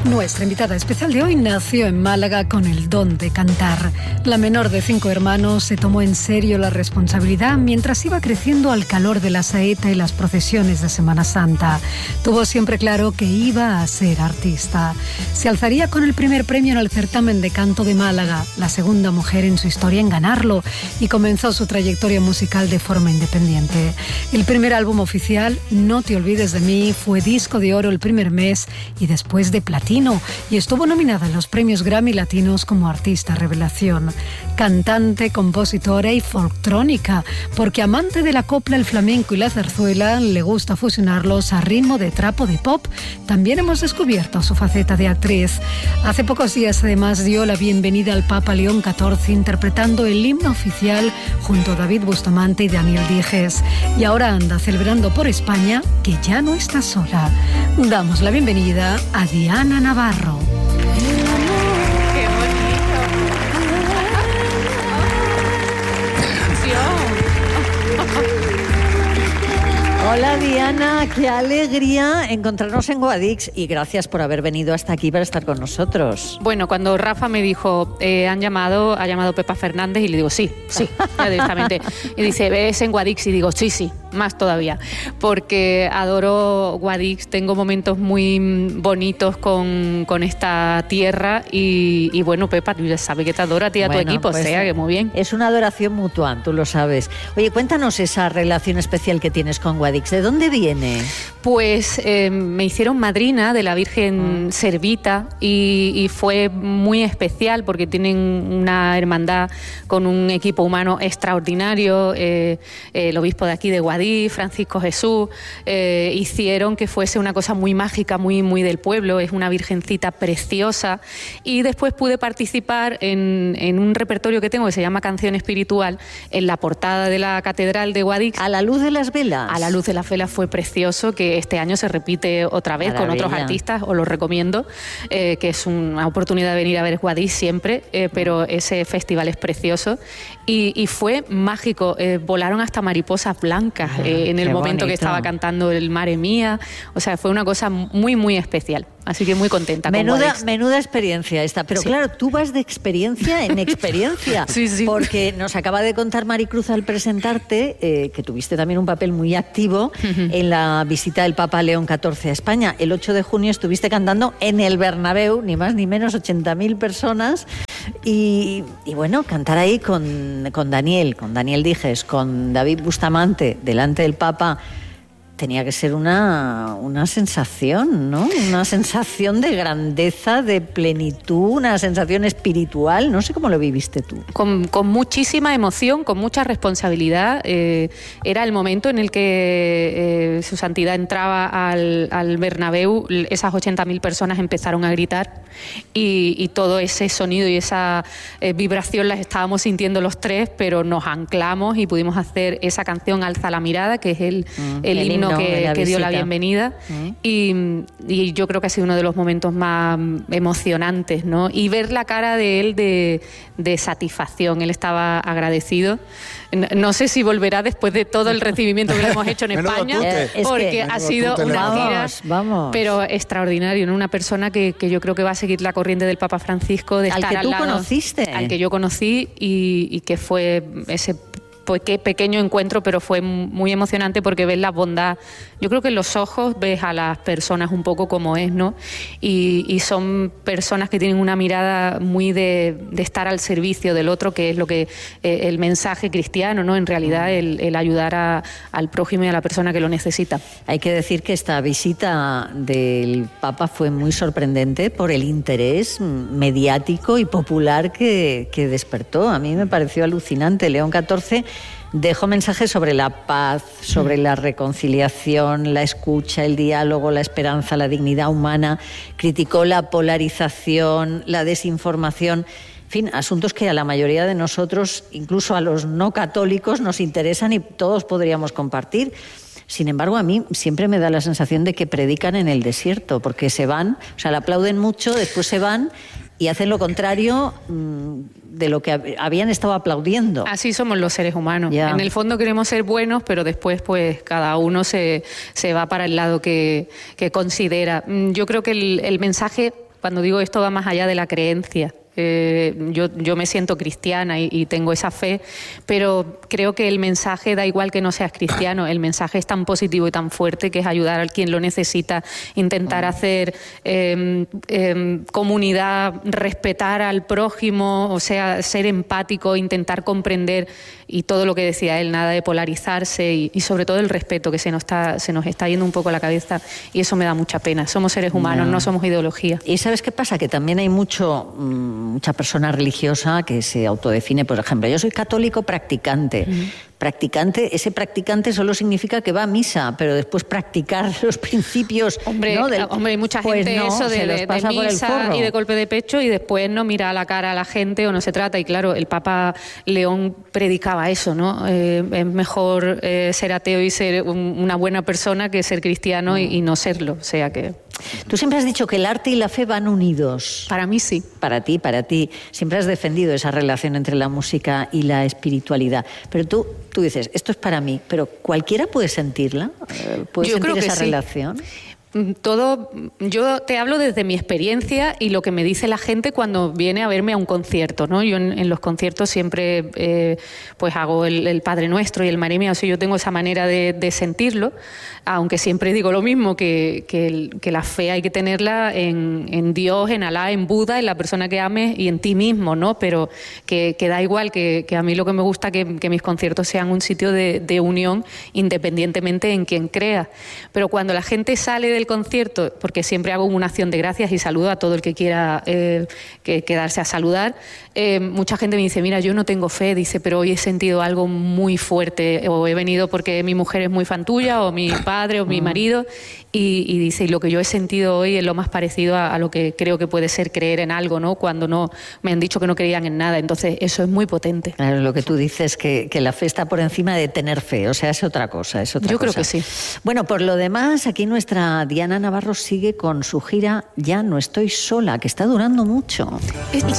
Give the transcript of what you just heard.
Nuestra invitada especial de hoy nació en Málaga con el don de cantar. La menor de 5 hermanos se tomó en serio la responsabilidad mientras iba creciendo al calor de la saeta y las procesiones de Semana Santa. Tuvo siempre claro que iba a ser artista. Se alzaría con el primer premio en el certamen de canto de Málaga, la segunda mujer en su historia en ganarlo, y comenzó su trayectoria musical de forma independiente. El primer álbum oficial, No te olvides de mí, fue disco de oro el primer mes y después de platino, y estuvo nominada en los premios Grammy Latinos como artista revelación. Cantante, compositora y folktrónica, porque amante de la copla, el flamenco y la zarzuela, le gusta fusionarlos a ritmo de trapo de pop. También hemos descubierto su faceta de actriz. Hace pocos días además dio la bienvenida al Papa León XIV interpretando el himno oficial junto a David Bustamante y Daniel Dijes. Y ahora anda celebrando por España que ya no está sola. Damos la bienvenida a Diana Navarro. ¡Qué bonito! Hola Diana, qué alegría encontrarnos en Guadix y gracias por haber venido hasta aquí para estar con nosotros. Bueno, cuando Rafa me dijo, ha llamado Pepa Fernández, y le digo, sí, ya directamente. Y dice, ¿ves en Guadix? Y digo, sí, más todavía, porque adoro Guadix, tengo momentos muy bonitos con esta tierra y bueno, Pepa, ya sabe que te adoro a ti y a tu equipo, pues, o sea, que muy bien. Es una adoración mutua, tú lo sabes. Oye, cuéntanos esa relación especial que tienes con Guadix, ¿de dónde viene? Pues me hicieron madrina de la Virgen Servita y fue muy especial porque tienen una hermandad con un equipo humano extraordinario. El obispo de aquí de Guadix, Francisco Jesús, hicieron que fuese una cosa muy mágica, muy del pueblo. Es una virgencita preciosa, y después pude participar en un repertorio que tengo que se llama Canción Espiritual en la portada de la Catedral de Guadix. ¿A la luz de las velas? A la luz de las velas, fue precioso, que este año se repite otra vez. Maravilla. Con otros artistas, os lo recomiendo, que es una oportunidad de venir a ver Guadix siempre, pero ese festival es precioso y fue mágico. Volaron hasta mariposas blancas en el momento bonito. Que estaba cantando el Mare Mía, o sea, fue una cosa muy especial. Así que muy contenta. Menuda experiencia esta. Pero sí. Claro, tú vas de experiencia en experiencia. Sí. Porque nos acaba de contar Maricruz al presentarte que tuviste también un papel muy activo en la visita del Papa León XIV a España. El 8 de junio estuviste cantando en el Bernabéu, ni más ni menos, 80.000 personas. Y bueno, cantar ahí con Daniel Dijes, con David Bustamante, delante del Papa, tenía que ser una sensación, ¿no? Una sensación de grandeza, de plenitud, una sensación espiritual. No sé cómo lo viviste tú. Con muchísima emoción, con mucha responsabilidad. Era el momento en el que su santidad entraba al Bernabéu. Esas 80.000 personas empezaron a gritar y todo ese sonido y esa vibración las estábamos sintiendo los tres, pero nos anclamos y pudimos hacer esa canción Alza la mirada, que es el himno que dio la bienvenida. Y yo creo que ha sido uno de los momentos más emocionantes, ¿no? Y ver la cara de él de satisfacción. Él estaba agradecido. No sé si volverá después de todo el recibimiento que le hemos hecho en España, porque ha sido una gira, pero extraordinario, ¿no? Una persona que yo creo que va a seguir la corriente del Papa Francisco, de estar al lado, conociste. Al que yo conocí y que fue ese pequeño encuentro, pero fue muy emocionante porque ves la bondad. Yo creo que en los ojos ves a las personas un poco como es, ¿no? Y son personas que tienen una mirada muy de estar al servicio del otro, que es lo que el mensaje cristiano, ¿no? En realidad el ayudar al prójimo y a la persona que lo necesita. Hay que decir que esta visita del Papa fue muy sorprendente por el interés mediático y popular que despertó. A mí me pareció alucinante. León XIV dejó mensajes sobre la paz, sobre la reconciliación, la escucha, el diálogo, la esperanza, la dignidad humana. Criticó la polarización, la desinformación. En fin, asuntos que a la mayoría de nosotros, incluso a los no católicos, nos interesan y todos podríamos compartir. Sin embargo, a mí siempre me da la sensación de que predican en el desierto, porque se van, o sea, le aplauden mucho, después se van y hacen lo contrario de lo que habían estado aplaudiendo. Así somos los seres humanos. Ya. En el fondo queremos ser buenos, pero después pues cada uno se va para el lado que considera. Yo creo que el mensaje cuando digo esto va más allá de la creencia. Yo me siento cristiana y tengo esa fe, pero creo que el mensaje, da igual que no seas cristiano, el mensaje es tan positivo y tan fuerte que es ayudar a quien lo necesita, intentar hacer comunidad, respetar al prójimo, o sea, ser empático, intentar comprender, y todo lo que decía él, nada de polarizarse y sobre todo el respeto, que se nos está yendo un poco a la cabeza, y eso me da mucha pena. Somos seres humanos, no somos ideología. ¿Y sabes qué pasa? Que también hay mucha persona religiosa que se autodefine, por ejemplo, yo soy católico practicante. Ese practicante solo significa que va a misa, pero después practicar los principios... Hombre, hay mucha gente eso de misa y de golpe de pecho, y después no mira a la cara a la gente o no se trata. Y claro, el Papa León predicaba eso, ¿no? Es mejor ser ateo y ser una buena persona que ser cristiano y no serlo. O sea que... Tú siempre has dicho que el arte y la fe van unidos. Para mí sí. Para ti. Siempre has defendido esa relación entre la música y la espiritualidad. Pero tú dices, esto es para mí, pero ¿cualquiera puede sentirla? ¿Puede sentir esa relación? Yo te hablo desde mi experiencia y lo que me dice la gente cuando viene a verme a un concierto, ¿no? Yo en los conciertos siempre pues hago el Padre Nuestro y el María Mía, o sea, yo tengo esa manera de sentirlo, aunque siempre digo lo mismo, que la fe hay que tenerla en Dios, en Alá, en Buda, en la persona que ames y en ti mismo, ¿no? Pero que da igual, que a mí lo que me gusta que mis conciertos sean un sitio de unión, independientemente en quien crea. Pero cuando la gente sale del concierto, porque siempre hago una acción de gracias y saludo a todo el que quiera quedarse a saludar, mucha gente me dice, mira, yo no tengo fe, dice, pero hoy he sentido algo muy fuerte, o he venido porque mi mujer es muy fan tuya, o mi padre, o mi marido, y dice, y lo que yo he sentido hoy es lo más parecido a lo que creo que puede ser creer en algo, ¿no? Cuando no me han dicho que no creían en nada, entonces eso es muy potente. Claro, lo que tú dices, que la fe está por encima de tener fe, o sea, es otra cosa, Yo creo que sí. Bueno, por lo demás, aquí nuestra Diana Navarro sigue con su gira Ya no estoy sola, que está durando mucho.